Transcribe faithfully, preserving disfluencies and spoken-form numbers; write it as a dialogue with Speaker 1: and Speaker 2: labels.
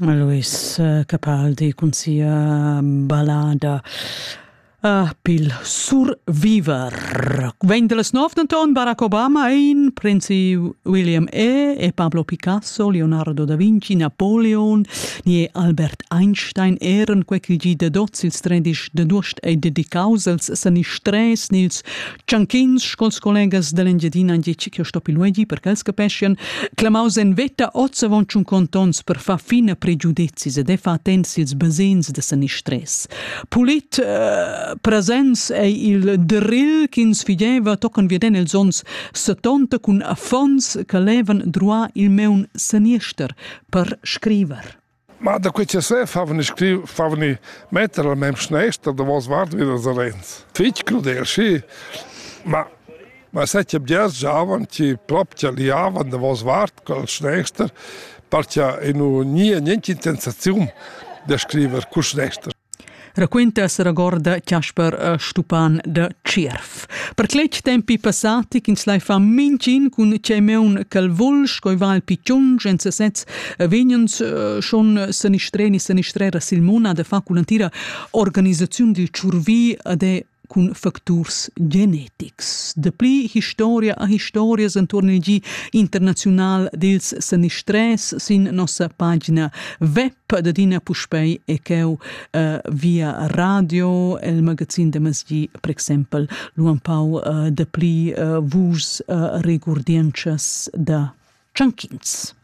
Speaker 1: Luis Capaldi con sia ballada Uh, pil survivor. Vegn de las nov d'Anton Barack Obama ein Prinzi William E. e Pablo Picasso, Leonardo da Vinci, Napoleon, nie Albert Einstein eren quel gi de dots ils tredisch de duost e dedicaus als sani stress nils Cianchins scols collegas de l'Engiadina andici che sto piluegi per quels capescian clamaus en vetta ozza vonchun contons per fa fina pregiudizis ed e fa attents ils basins de sani stress. Pulit uh, presents e il drill ch'ins fideva tocan vieden els ons settanta cun affons che levan drua il meun saniester per scriver.
Speaker 2: Ma da quel che se favano scrivere, favano mettere al mem schneister, da was vart wieder so rens. Fitch crudel, sì, ma ma se c'è bias giavan, ci proprio liavan da was vart col schneister, perché e non nie niente intenzione da scrivere col schneister.
Speaker 1: Racquenta se ragorda Casper Stupan de Cerf. Per clec tempi passati, che slai fa mincin cun c'è meun calvulsch, coi va il picciun, genza sez, vegnens uh, schon sanistreni sanistrera Silmona de fa cun l'antira organizzazione del ciurvi ade cun factors genetics. De pli historia a historia s'entorno il gi internazional dels sanistres sin nossa pagina web de dina puspei e cheu uh, via radio el magazin de masgi per exempel luan pau uh, de pli uh, vus uh, regurdienches da Cianchins.